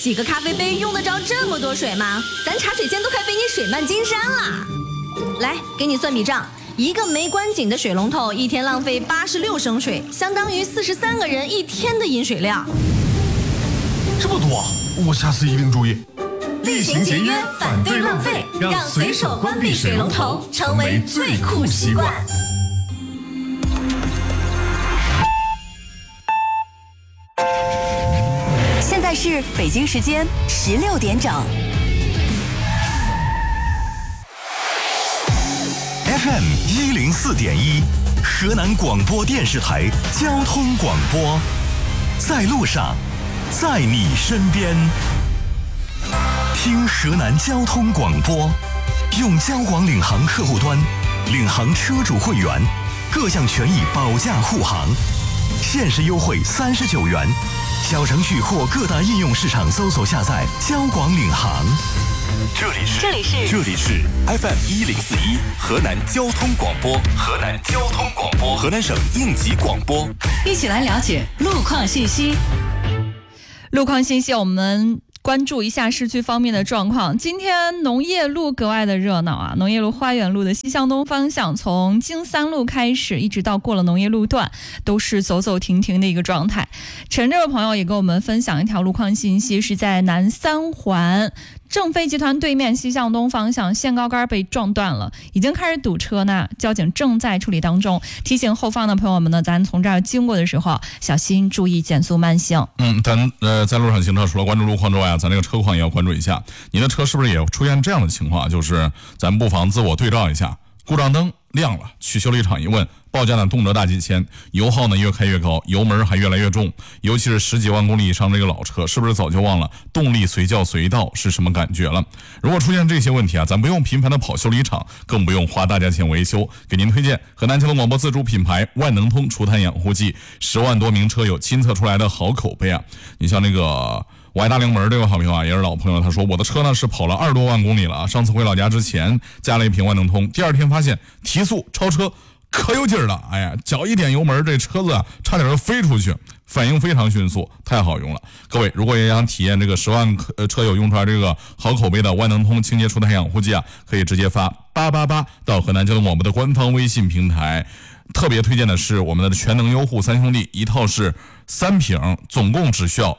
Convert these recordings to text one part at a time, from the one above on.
洗个咖啡杯用得着这么多水吗？咱茶水间都快被你水漫金山了。来，给你算笔账，一个没关紧的水龙头一天浪费86升水，相当于43个人一天的饮水量。 这么多，我下次一定注意。 厉行节约，反对浪费，让随手关闭水龙头成为最酷习惯。 现在是北京时间16点整。 FM 104.1，河南广播电视台交通广播，在路上，在你身边。听河南交通广播，用交广领航客户端，领航车主会员，各项权益保驾护航，限时优惠39元。小程序或各大应用市场搜索下载交广领航。这里是 FM 104.1河南交通广播，河南省应急广播。 一起来了解路况信息。 我们关注一下市区方面的状况。今天农业路格外的热闹啊！农业路花园路的西向东方向，从京三路开始，一直到过了农业路段，都是走走停停的一个状态。陈这位朋友也跟我们分享一条路况信息，是在南三环正飞集团对面西向东方向，限高杆被撞断了，已经开始堵车呢，交警正在处理当中。提醒后方的朋友们呢，咱从这儿经过的时候，小心注意减速慢行。 在路上行车，除了关注路况之外啊，咱这个车况也要关注一下。您的车是不是也出现这样的情况？就是咱不妨自我对照一下，故障灯亮了，去修理厂一问，报价呢动辄大几千，油耗呢越开越高，油门还越来越重，尤其是10几万公里以上这个老车，是不是早就忘了动力随叫随到是什么感觉了？如果出现这些问题啊，咱不用频繁的跑修理厂，更不用花大价钱维修，给您推荐河南交通广播自主品牌万能通除碳养护剂，10万多名车友亲测出来的好口碑啊！你像那个我爱大凉门这位好朋友啊，也是老朋友，他说我的车呢是跑了20多万公里了啊，上次回老家之前加了一瓶万能通，第二天发现提速超车可有劲儿了，哎呀，脚一点油门，这车子啊差点就飞出去，反应非常迅速，太好用了。各位如果也想体验这个10万车友用出来这个好口碑的万能通清洁除碳养护剂啊，可以直接发888到河南交通广播的官方微信平台。特别推荐的是我们的全能优护3兄弟，一套是3瓶，总共只需要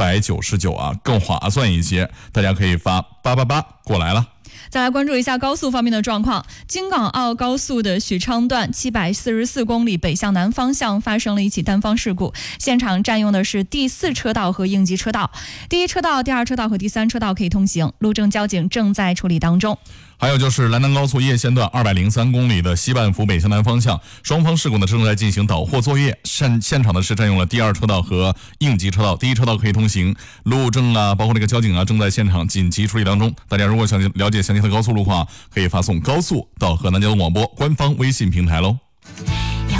199啊，更划算一些，大家可以发888过来了。 再来关注一下高速方面的状况。京港澳高速的许昌段744公里北向南方向发生了一起单方事故，现场占用的是第4车道和应急车道，第1车道、第2车道和第3车道可以通行，路政交警正在处理当中。 还有就是兰南高速叶县段203公里的西半幅北向南方向，双方事故呢正在进行导货作业，现场呢是占用了第2车道和应急车道，第1车道可以通行，路政啊包括这个交警啊正在现场紧急处理当中。大家如果想了解详细的高速路况，可以发送高速到河南交通广播官方微信平台喽。